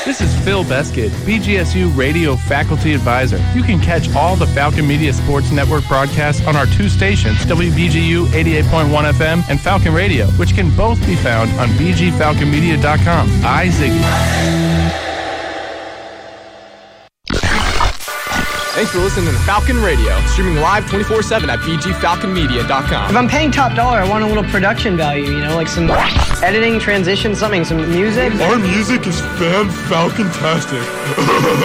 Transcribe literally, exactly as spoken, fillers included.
This is Phil Beskid, B G S U Radio Faculty Advisor. You can catch all the Falcon Media Sports Network broadcasts on our two stations, W B G U eighty-eight point one F M and Falcon Radio, which can both be found on b g falcon media dot com. I, Ziggy. Thanks for listening to Falcon Radio, streaming live twenty-four seven at b g falcon media dot com. If I'm paying top dollar, I want a little production value, you know, like some editing, transition, something, some music. Our music is fan-falcon-tastic.